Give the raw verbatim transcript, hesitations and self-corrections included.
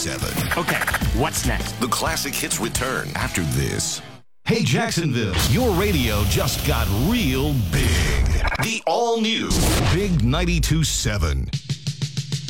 seven. Okay, what's next? The classic hits return after this. Hey, Jacksonville, your radio just got real big. The all-new Big ninety-two point seven.